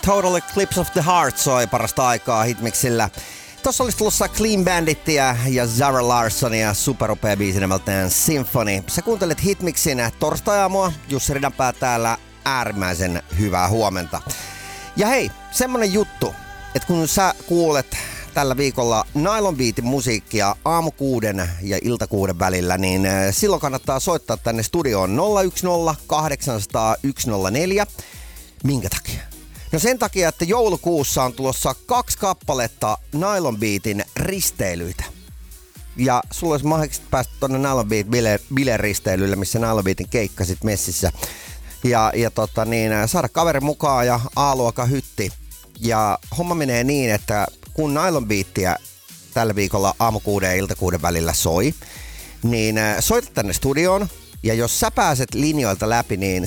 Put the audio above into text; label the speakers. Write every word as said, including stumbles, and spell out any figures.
Speaker 1: Total Eclipse of the Heart soi parasta aikaa Hitmixillä. Tossa olisi tulossa Clean Bandittia ja Zara Larsonia superupea biisi nimeltään Symphony. Sä kuuntelet Hitmixin torstai-aamua, Jussi Ridanpää täällä, äärimmäisen hyvää huomenta. Ja hei, semmonen juttu, että kun sä kuulet tällä viikolla Nylon Beatin musiikkia aamu kuuden ja ilta kuuden välillä, niin silloin kannattaa soittaa tänne studioon nolla yksi nolla kahdeksan nolla nolla yksi nolla neljä. Minkä takia? No sen takia, että joulukuussa on tulossa kaksi kappaletta Nylon Beatin risteilyitä. Ja sulla olisi mahdollisesti päästä tonne Nylon Beat bile, bileristeilylle, missä Nylon Beatin keikkasit messissä. Ja, ja tota niin, saada kaveri mukaan ja A-luokan hytti. Ja homma menee niin, että kun Nylon Beatia tällä viikolla aamu kuuden ja ilta kuuden välillä soi, niin soita tänne studioon. Ja jos sä pääset linjoilta läpi, niin